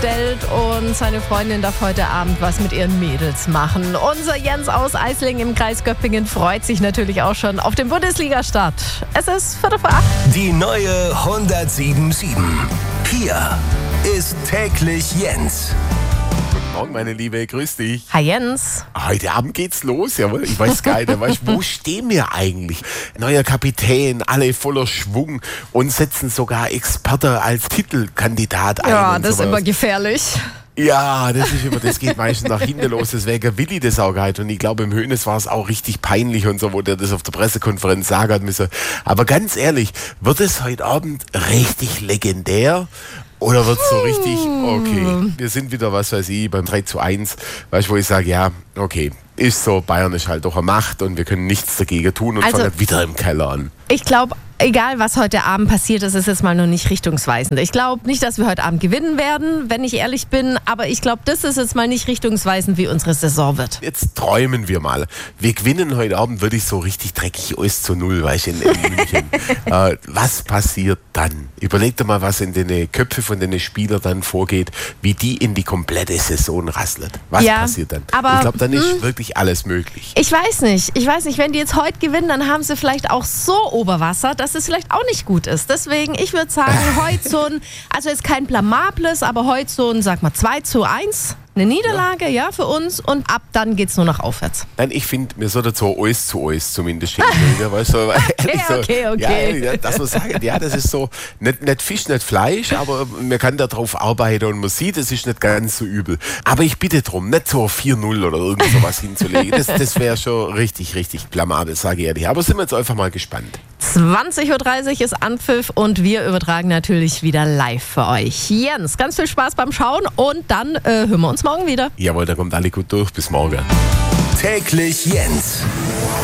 stellt und seine Freundin darf heute Abend was mit ihren Mädels machen. Unser Jens aus Eislingen im Kreis Göppingen freut sich natürlich auch schon auf den Bundesliga-Start. Es ist 7:45. Die neue 107.7. Hier ist täglich Jens. Guten Morgen, meine Liebe, grüß dich. Hi Jens. Heute Abend geht's los, jawohl. Ich weiß gar nicht, wo stehen wir eigentlich? Neuer Kapitän, alle voller Schwung und setzen sogar Experte als Titelkandidat ein. Ja, und das ist sowas. immer gefährlich. Ja, das geht meistens nach hinten los. Deswegen will ich das auch gar nicht. Und ich glaube, im Hönes war es auch richtig peinlich und so, wo der das auf der Pressekonferenz sagen hat müssen. Aber ganz ehrlich, wird es heute Abend richtig legendär? Oder wird es so richtig, okay, wir sind wieder, was weiß ich, beim 3:1, weißt du, wo ich sage, ja, okay, ist so, Bayern ist halt doch eine Macht und wir können nichts dagegen tun und fangen wieder im Keller an. Ich glaube, egal was heute Abend passiert ist, ist jetzt mal noch nicht richtungsweisend. Ich glaube nicht, dass wir heute Abend gewinnen werden, wenn ich ehrlich bin, aber ich glaube, das ist jetzt mal nicht richtungsweisend, wie unsere Saison wird. Jetzt träumen wir mal. Wir gewinnen heute Abend wirklich so richtig dreckig 1:0, weißt du, in München. Was passiert dann? Überleg dir mal, was in den Köpfen von den Spielern dann vorgeht, wie die in die komplette Saison rasselt. Was passiert dann? Aber, ich glaube, dann ist wirklich alles möglich. Ich weiß nicht, wenn die jetzt heute gewinnen, dann haben sie vielleicht auch so Oberwasser, dass es vielleicht auch nicht gut ist. Deswegen, ich würde sagen, heute so ein, also jetzt kein blamables, aber heute so ein, sag mal, 2:1. Eine Niederlage, ja, für uns und ab dann geht's nur nach aufwärts. Nein, ich finde, wir sollten so alles zu alles zumindest hinlegen, weißt du? Okay. Ja, dass man sagt, ja, das ist so, nicht Fisch, nicht Fleisch, aber man kann da drauf arbeiten und man sieht, es ist nicht ganz so übel. Aber ich bitte drum, nicht so 4:0 oder irgend sowas hinzulegen. Das wäre schon richtig, richtig blamabel, sage ich ehrlich. Aber sind wir jetzt einfach mal gespannt. 20:30 Uhr ist Anpfiff und wir übertragen natürlich wieder live für euch. Jens, ganz viel Spaß beim Schauen und dann hören wir uns morgen wieder. Jawohl, da kommt alle gut durch. Bis morgen. Täglich Jens.